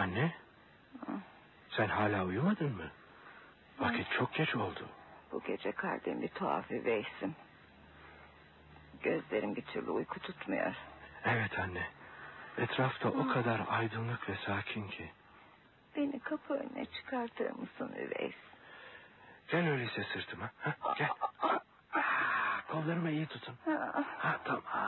Anne, sen hala uyumadın mı? Vakit çok geç oldu. Bu gece kalbim bir tuhaf üveysim. Gözlerim bir türlü uyku tutmuyor. Evet anne. Etrafta o kadar aydınlık ve sakin ki. Beni kapı önüne çıkartır mısın üveys? Gel öyleyse sırtıma. Gel. Kollarımı iyi tutun. Tamam.